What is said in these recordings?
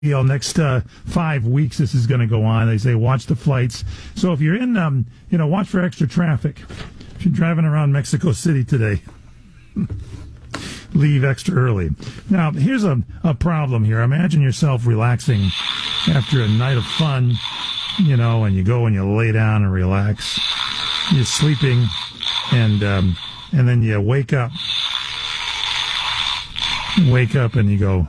next 5 weeks this is going to go on. They say watch the flights. So if you're in, watch for extra traffic. If you're driving around Mexico City today, leave extra early. Now, here's a problem here. Imagine yourself relaxing after a night of fun, and you go and you lay down and relax. You're sleeping, and then you wake up. Wake up and you go,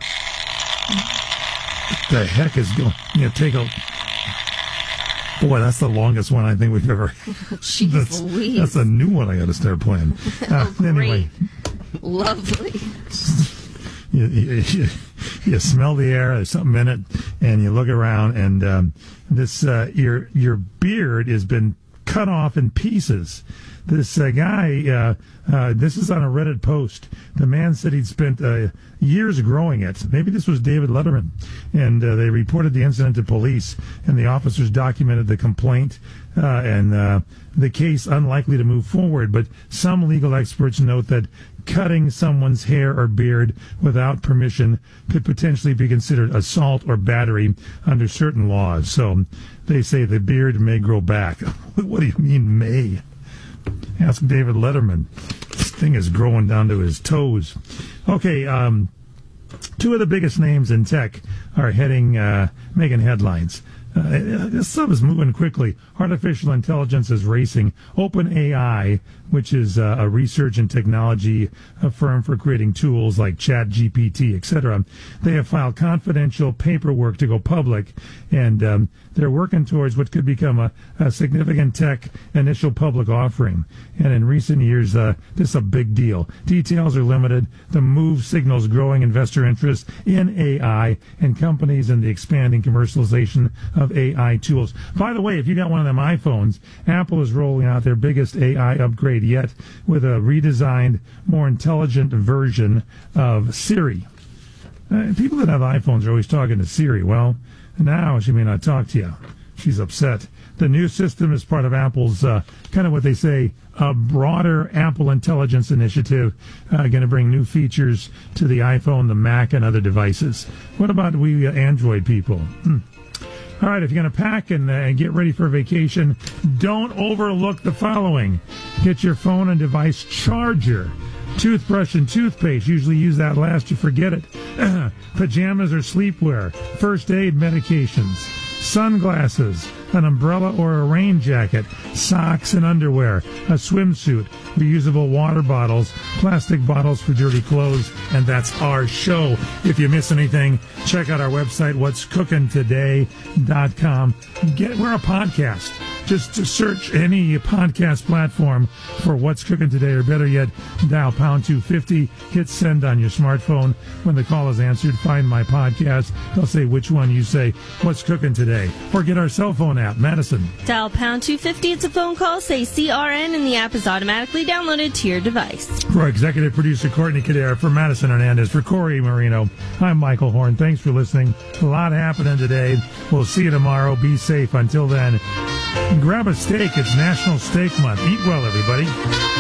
what the heck is going? Take a. Boy, that's the longest one I think we've ever. Jeez that's a new one I got to start playing. Anyway, lovely. You smell the air. There's something in it, and you look around, and this your beard has been cut off in pieces. This guy, this is on a Reddit post. The man said he'd spent years growing it. Maybe this was David Letterman. And they reported the incident to police, and the officers documented the complaint and the case unlikely to move forward. But some legal experts note that cutting someone's hair or beard without permission could potentially be considered assault or battery under certain laws. So they say the beard may grow back. What do you mean may? Ask David Letterman. This thing is growing down to his toes. Okay, two of the biggest names in tech are making headlines. This stuff is moving quickly. Artificial intelligence is racing. OpenAI, which is a research and technology firm for creating tools like ChatGPT, etc., they have filed confidential paperwork to go public, and they're working towards what could become a significant tech initial public offering. And in recent years, this is a big deal. Details are limited. The move signals growing investor interest in AI and companies in the expanding commercialization of AI tools. By the way, if you got one of them iPhones, Apple is rolling out their biggest AI upgrade yet with a redesigned, more intelligent version of Siri. People that have iPhones are always talking to Siri. Well, now she may not talk to you. She's upset. The new system is part of Apple's kind of what they say, a broader Apple Intelligence initiative, going to bring new features to the iPhone, the Mac, and other devices. What about we Android people? All right, if you're going to pack and get ready for a vacation, don't overlook the following. Get your phone and device charger. Toothbrush and toothpaste. Usually use that last, you forget it. Pajamas or sleepwear. First aid medications. Sunglasses. An umbrella or a rain jacket. Socks and underwear. A swimsuit. Reusable water bottles. Plastic bottles for dirty clothes. And that's our show. If you miss anything, check out our website, what'scookintoday.com. We're a podcast. Just to search any podcast platform for What's Cooking Today, or better yet, dial pound 250, hit send on your smartphone. When the call is answered, find my podcast. They'll say which one you say, What's Cooking Today? Or get our cell phone app, Madison. Dial pound 250, it's a phone call, say CRN, and the app is automatically downloaded to your device. For executive producer Courtney Cadera, for Madison Hernandez, for Corey Marino, I'm Michael Horn. Thanks for listening. A lot happening today. We'll see you tomorrow. Be safe. Until then, grab a steak. It's National Steak Month. Eat well, everybody.